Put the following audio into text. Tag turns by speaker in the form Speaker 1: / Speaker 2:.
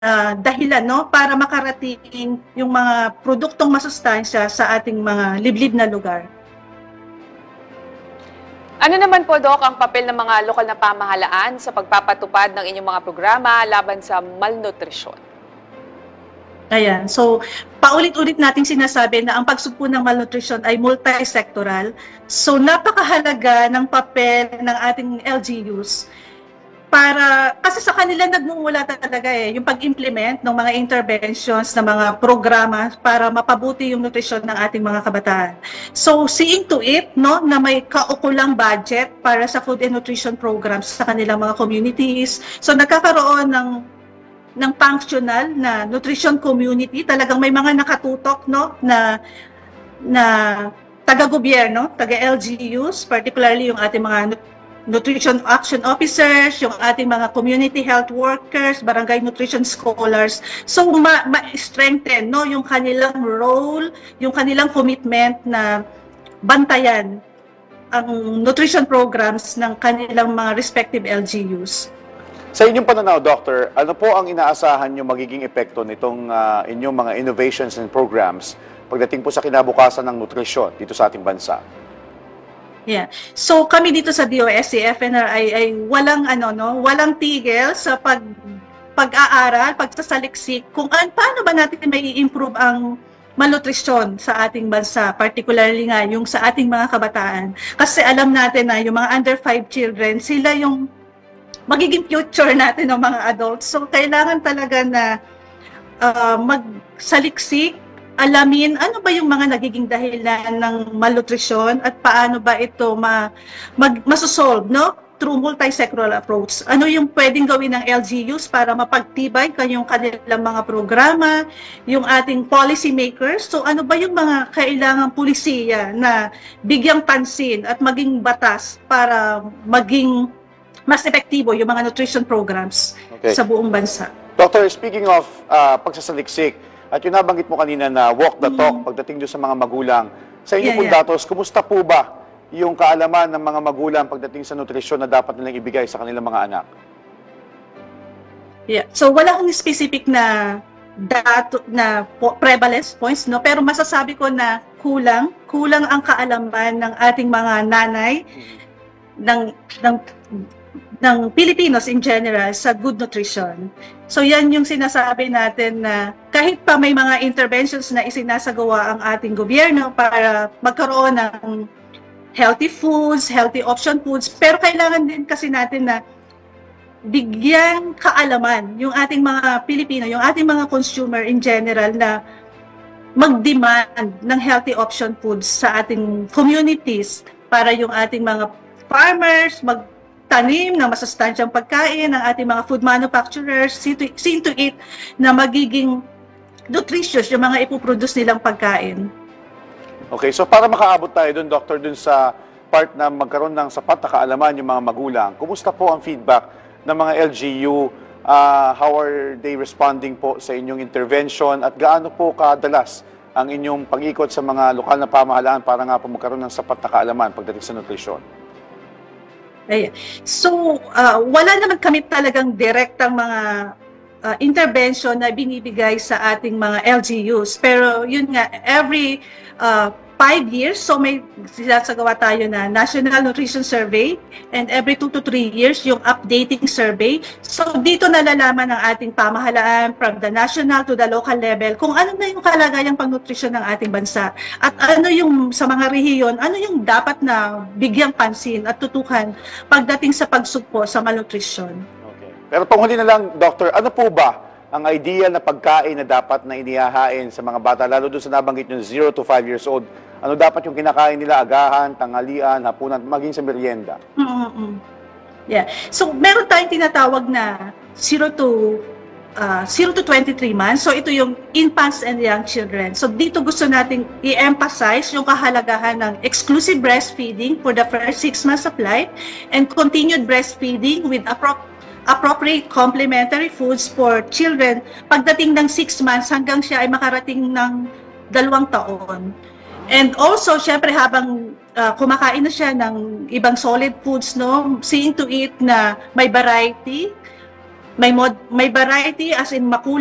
Speaker 1: dahilan, no, para makarating yung mga produktong masustansya sa ating mga liblib na lugar.
Speaker 2: Ano naman po, Doc, ang papel ng mga lokal na pamahalaan sa pagpapatupad ng inyong mga programa laban sa malnutrisyon?
Speaker 1: Ayan. So, paulit-ulit nating sinasabi na ang pagsugpo ng malnutrition ay multi-sectoral. So, napakahalaga ng papel ng ating LGUs para, kasi sa kanila nagmumula talaga yung pag-implement ng mga interventions, ng mga programa para mapabuti yung nutrisyon ng ating mga kabataan. So, seeing to it, no, na may kaukulang budget para sa food and nutrition programs sa kanilang mga communities. So, nagkakaroon ng functional na nutrition community, talagang may mga nakatutok, no, na taga-gobyerno, taga-LGUs, particularly yung ating mga nutrition action officers, yung ating mga community health workers, barangay nutrition scholars. So ma-strengthen, no, yung kanilang role, yung kanilang commitment na bantayan ang nutrition programs ng kanilang mga respective LGUs.
Speaker 3: Sa inyong pananaw, Doctor, ano po ang inaasahan nyo magiging epekto nitong inyong mga innovations and programs pagdating po sa kinabukasan ng nutrisyon dito sa ating bansa?
Speaker 1: Yeah. So kami dito sa DOST FNRI ay walang tigil sa pag-aaral, pagsasaliksik kung paano ba natin may i-improve ang malnutrisyon sa ating bansa, particularly nga yung sa ating mga kabataan. Kasi alam natin na yung mga under 5 children, sila yung magiging future natin ng mga adults. So, kailangan talaga na magsaliksik, alamin ano ba yung mga nagiging dahilan ng malnutrisyon at paano ba ito masosolve, no? Through multi-sectoral approach. Ano yung pwedeng gawin ng LGUs para mapagtibay yung kanilang mga programa, yung ating policy makers. So, ano ba yung mga kailangang pulisiya na bigyang pansin at maging batas para maging mas epektibo yung mga nutrition programs sa buong bansa.
Speaker 3: Doctor, speaking of pagsasaliksik, at yung nabanggit mo kanina na walk the talk pagdating doon sa mga magulang, sa inyo pong datos, kumusta po ba yung kaalaman ng mga magulang pagdating sa nutrisyon na dapat nilang ibigay sa kanilang mga anak?
Speaker 1: Yeah. So wala akong specific na prevalence points, no, pero masasabi ko na kulang ang kaalaman ng ating mga nanay ng Pilipinos in general sa good nutrition. So yan yung sinasabi natin na kahit pa may mga interventions na isinasagawa ang ating gobyerno para magkaroon ng healthy foods, healthy option foods, pero kailangan din kasi natin na bigyan kaalaman yung ating mga Pilipino, yung ating mga consumer in general na mag-demand ng healthy option foods sa ating communities para yung ating mga farmers magtanim ng masustansyang pagkain, ng ating mga food manufacturers, see to it na magiging nutritious yung mga ipoproduce nilang pagkain.
Speaker 3: Okay, so para makaabot tayo dun, Doctor, dun sa part na magkaroon ng sapat na kaalaman yung mga magulang, kumusta po ang feedback ng mga LGU? How are they responding po sa inyong intervention? At gaano po kadalas ang inyong pag-ikot sa mga lokal na pamahalaan para nga po magkaroon ng sapat na kaalaman pagdating sa nutrisyon?
Speaker 1: So, wala naman kami talagang direktang mga intervention na binibigay sa ating mga LGUs. Pero yun nga, every 5 years, so may sinasagawa tayo na National Nutrition Survey, and every 2 to 3 years yung updating survey. So dito nalalaman ng ating pamahalaan from the national to the local level kung ano na yung kalagayang pangnutrisyon ng ating bansa at ano yung sa mga rehiyon, ano yung dapat na bigyang pansin at tutukan pagdating sa pagsugpo sa malnutrisyon.
Speaker 3: Okay. Pero panghuli na lang, Doctor, ano po ba ang ideal na pagkain na dapat na inihahain sa mga bata, lalo doon sa nabanggit nyo 0 to 5 years old? Ano dapat yung kinakain nila, agahan, tanghalian, hapunan, maging sa merienda?
Speaker 1: Yeah. So, meron tayong tinatawag na 0 to 23 months. So, ito yung infants and young children. So, dito gusto nating i-emphasize yung kahalagahan ng exclusive breastfeeding for the first 6 months of life and continued breastfeeding with appropriate complementary foods for children pagdating ng 6 months hanggang siya ay makarating ng 2 taon. And also, syempre habang kumakain na siya ng ibang solid foods, no, seeing to it na may variety, may variety as in makulay